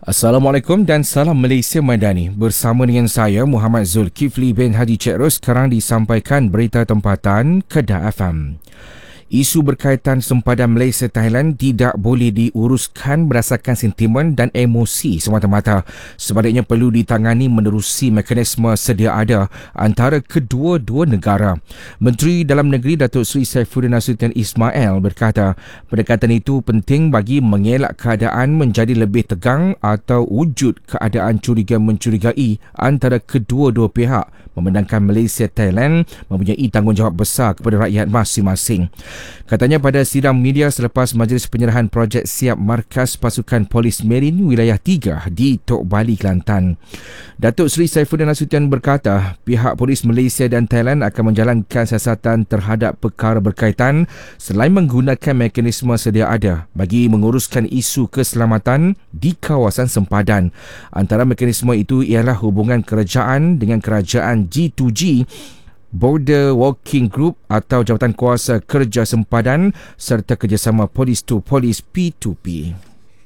Assalamualaikum dan salam Malaysia Madani. Bersama dengan saya Muhammad Zulkifli bin Haji Cik Ros, sekarang disampaikan berita tempatan Kedah FM. Isu berkaitan sempadan Malaysia Thailand tidak boleh diuruskan berdasarkan sentimen dan emosi semata-mata. Sebaliknya perlu ditangani menerusi mekanisme sedia ada antara kedua-dua negara. Menteri Dalam Negeri Datuk Seri Saifuddin Nasution Ismail berkata, pendekatan itu penting bagi mengelak keadaan menjadi lebih tegang atau wujud keadaan curiga-mencurigai antara kedua-dua pihak, memandangkan Malaysia Thailand mempunyai tanggungjawab besar kepada rakyat masing-masing. Katanya pada sidang media selepas majlis penyerahan projek siap markas pasukan polis Marine wilayah 3 di Tok Bali, Kelantan. Datuk Seri Saifuddin Nasution berkata, pihak polis Malaysia dan Thailand akan menjalankan siasatan terhadap perkara berkaitan selain menggunakan mekanisme sedia ada bagi menguruskan isu keselamatan di kawasan sempadan. Antara mekanisme itu ialah hubungan kerajaan dengan kerajaan G2G, Border Working Group atau Jabatan Kuasa Kerja Sempadan serta kerjasama Polis to Polis P2P.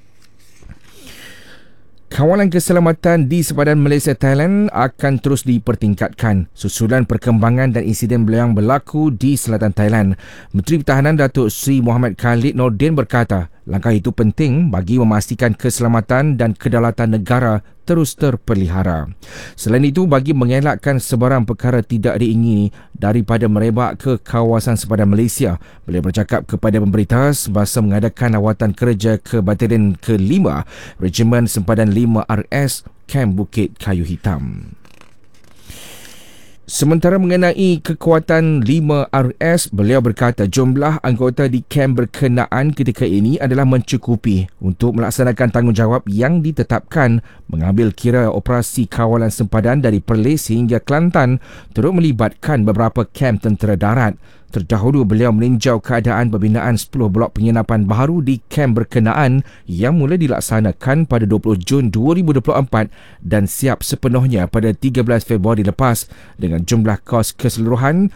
Kawalan keselamatan di sempadan Malaysia Thailand akan terus dipertingkatkan susulan perkembangan dan insiden yang berlaku di selatan Thailand. Menteri Pertahanan Datuk Seri Muhammad Khalid Nordin berkata, langkah itu penting bagi memastikan keselamatan dan kedaulatan negara terus terpelihara. Selain itu, bagi mengelakkan sebarang perkara tidak diingini daripada merebak ke kawasan sempadan Malaysia, beliau bercakap kepada pemberita semasa mengadakan lawatan kerja ke Batalion ke-5 Regimen Sempadan 5 RS Kem Bukit Kayu Hitam. Sementara mengenai kekuatan 5 RS, beliau berkata jumlah anggota di kem berkenaan ketika ini adalah mencukupi untuk melaksanakan tanggungjawab yang ditetapkan, mengambil kira operasi kawalan sempadan dari Perlis hingga Kelantan turut melibatkan beberapa kem tentera darat. Terdahulu beliau meninjau keadaan pembinaan 10 blok penginapan baru di kem berkenaan yang mula dilaksanakan pada 20 Jun 2024 dan siap sepenuhnya pada 13 Februari lepas dengan jumlah kos keseluruhan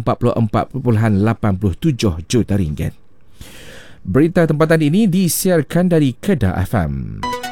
RM44.87 juta. Berita tempatan ini disiarkan dari Kedah FM.